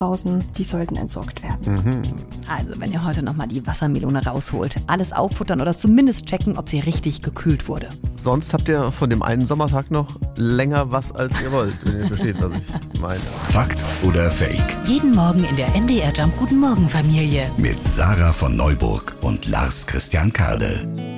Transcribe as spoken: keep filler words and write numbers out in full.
draußen, die sollten entsorgt werden. Mhm. Also, wenn ihr heute nochmal die Wassermelone rausholt, alles auffuttern oder zumindest checken, ob sie richtig gekühlt wurde. Sonst habt ihr von dem einen Sommertag noch länger was, als ihr wollt, wenn ihr versteht, was ich meine. Fakt oder Fake? Jeden Morgen in der M D R Jump Guten Morgen Familie. Mit Sarah von Neuburg und Lars Christian Kade.